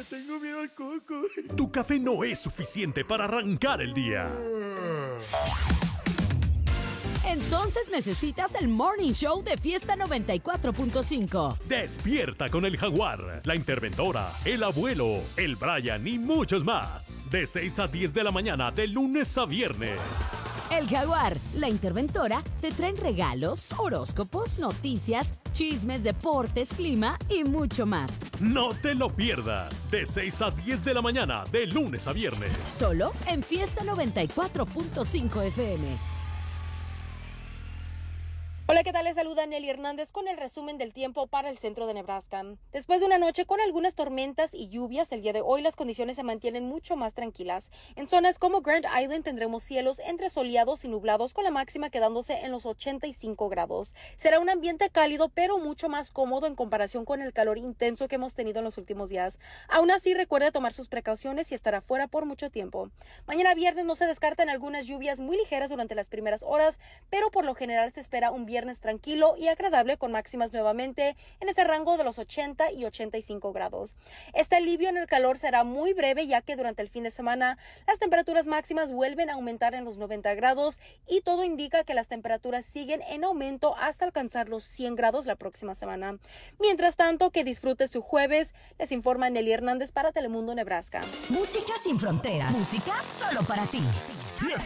tengo miedo al coco. Tu café no es suficiente para arrancar el día. Entonces necesitas el Morning Show de Fiesta 94.5. Despierta con el Jaguar, la interventora, el abuelo, el Brian y muchos más. De 6 a 10 de la mañana, de lunes a viernes. El Jaguar, la interventora, te traen regalos, horóscopos, noticias, chismes, deportes, clima y mucho más. No te lo pierdas. De 6 a 10 de la mañana, de lunes a viernes. Solo en Fiesta 94.5 FM. Hola, ¿qué tal? Les saluda Nelly Hernández con el resumen del tiempo para el centro de Nebraska. Después de una noche con algunas tormentas y lluvias, el día de hoy las condiciones se mantienen mucho más tranquilas. En zonas como Grand Island tendremos cielos entre soleados y nublados con la máxima quedándose en los 85 grados. Será un ambiente cálido pero mucho más cómodo en comparación con el calor intenso que hemos tenido en los últimos días. Aún así, recuerde tomar sus precauciones y estar afuera por mucho tiempo. Mañana viernes no se descartan algunas lluvias muy ligeras durante las primeras horas, pero por lo general se espera un viernes tranquilo y agradable con máximas nuevamente en ese rango de los 80 y 85 grados. Este alivio en el calor será muy breve ya que durante el fin de semana las temperaturas máximas vuelven a aumentar en los 90 grados y todo indica que las temperaturas siguen en aumento hasta alcanzar los 100 grados la próxima semana. Mientras tanto, que disfrute su jueves, les informa Nelly Hernández para Telemundo Nebraska. Música sin fronteras. Música solo para ti. Fiesta